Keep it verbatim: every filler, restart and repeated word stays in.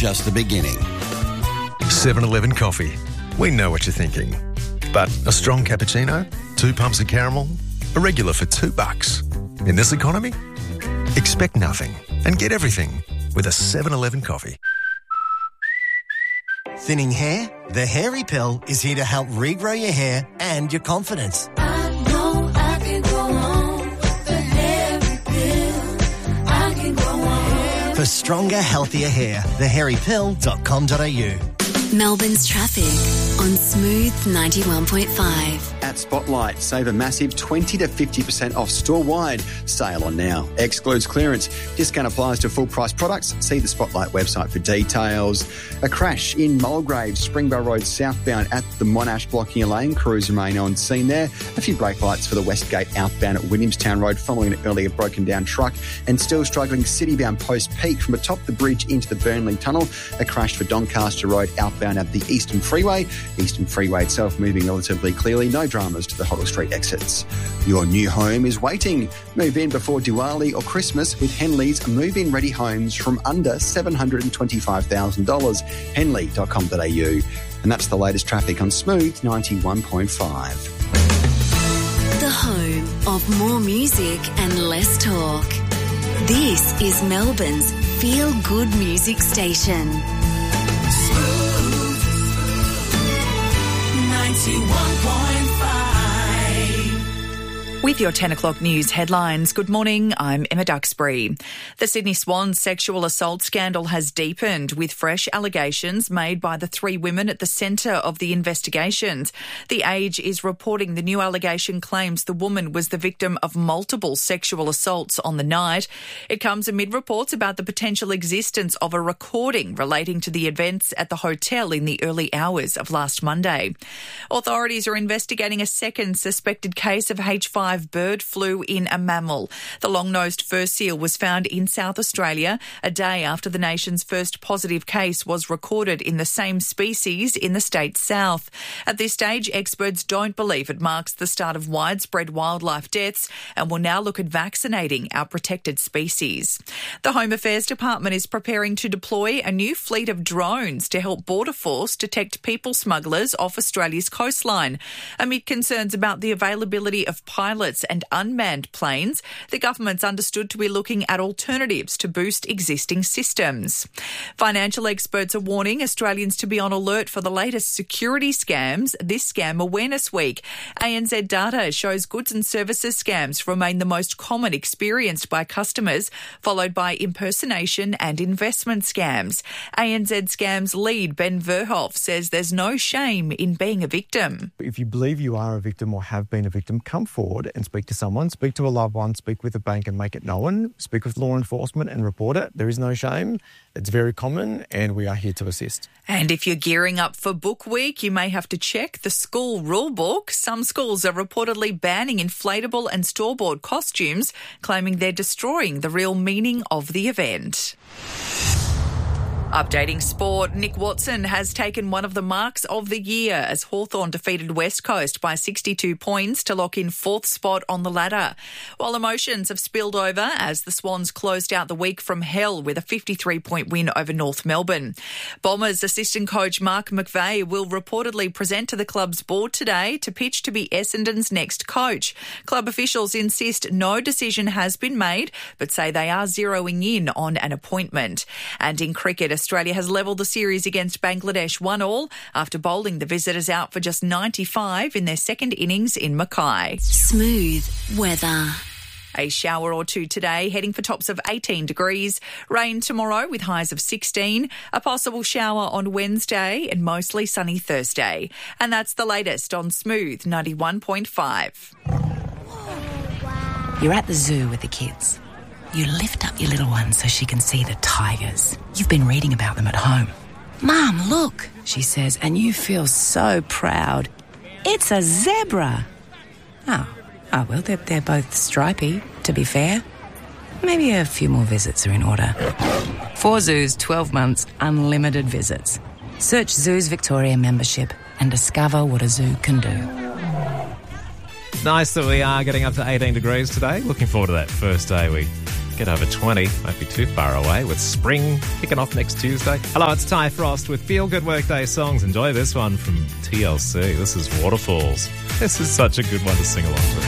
just the beginning. seven eleven Coffee. We know what you're thinking. But a strong cappuccino, two pumps of caramel, a regular for two bucks. In this economy, expect nothing and get everything with a seven eleven Coffee. Thinning hair? The Hairy Pill is here to help regrow your hair and your confidence. I know I can go on with the Hairy Pill. I can go on. For stronger, healthier hair, the hairy pill dot com dot a u. Melbourne's traffic on Smooth ninety-one point five. At Spotlight, save a massive twenty to fifty percent off store-wide. Sale on now. Excludes clearance. Discount applies to full-price products. See the Spotlight website for details. A crash in Mulgrave, Springvale Road southbound at the Monash blocking a lane. Crews remain on scene there. A few brake lights for the Westgate outbound at Williamstown Road following an earlier broken-down truck. And still struggling city-bound Post Peak from atop the bridge into the Burnley Tunnel. A crash for Doncaster Road outbound at the Eastern Freeway. Eastern Freeway itself moving relatively clearly. No dramas to the Hoddle Street exits. Your new home is waiting. Move in before Diwali or Christmas with Henley's move-in ready homes from under seven hundred twenty-five thousand dollars. henley dot com dot a u. And that's the latest traffic on Smooth ninety-one point five. The home of more music and less talk. This is Melbourne's feel-good music station. Smooth ninety-one point five. With your ten o'clock news headlines, good morning, I'm Emma Duxbury. The Sydney Swans sexual assault scandal has deepened with fresh allegations made by the three women at the centre of the investigations. The Age is reporting the new allegation claims the woman was the victim of multiple sexual assaults on the night. It comes amid reports about the potential existence of a recording relating to the events at the hotel in the early hours of last Monday. Authorities are investigating a second suspected case of H five bird flu in a mammal. The long-nosed fur seal was found in South Australia a day after the nation's first positive case was recorded in the same species in the state's south. At this stage, experts don't believe it marks the start of widespread wildlife deaths and will now look at vaccinating our protected species. The Home Affairs Department is preparing to deploy a new fleet of drones to help Border Force detect people smugglers off Australia's coastline. Amid concerns about the availability of pilots and unmanned planes, the government's understood to be looking at alternatives to boost existing systems. Financial experts are warning Australians to be on alert for the latest security scams this Scam Awareness Week. A N Z data shows goods and services scams remain the most common experienced by customers, followed by impersonation and investment scams. A N Z Scams lead Ben Verhoff says there's no shame in being a victim. If you believe you are a victim or have been a victim, come forward and speak to someone, speak to a loved one, speak with a bank and make it known, speak with law enforcement and report it. There is no shame. It's very common and we are here to assist. And if you're gearing up for Book Week, you may have to check the school rule book. Some schools are reportedly banning inflatable and store-bought costumes, claiming they're destroying the real meaning of the event. Updating sport, Nick Watson has taken one of the marks of the year as Hawthorn defeated West Coast by sixty-two points to lock in fourth spot on the ladder. While emotions have spilled over as the Swans closed out the week from hell with a fifty-three point win over North Melbourne. Bombers assistant coach Mark McVeigh will reportedly present to the club's board today to pitch to be Essendon's next coach. Club officials insist no decision has been made, but say they are zeroing in on an appointment. And in cricket, Australia has levelled the series against Bangladesh one all after bowling the visitors out for just ninety-five in their second innings in Mackay. Smooth weather. A shower or two today, heading for tops of eighteen degrees. Rain tomorrow with highs of sixteen. A possible shower on Wednesday and mostly sunny Thursday. And that's the latest on Smooth ninety-one point five. You're at the zoo with the kids. You lift up your little one so she can see the tigers. You've been reading about them at home. Mum, look, she says, and you feel so proud. It's a zebra. Oh, oh well, they're, they're both stripy, to be fair. Maybe a few more visits are in order. Four zoos, twelve months, unlimited visits. Search Zoos Victoria membership and discover what a zoo can do. Nice that we are getting up to eighteen degrees today. Looking forward to that first day we get over twenty. Won't be too far away with spring kicking off next Tuesday. Hello, it's Ty Frost with Feel Good Workday songs. Enjoy this one from T L C. This is Waterfalls. This is such a good one to sing along to.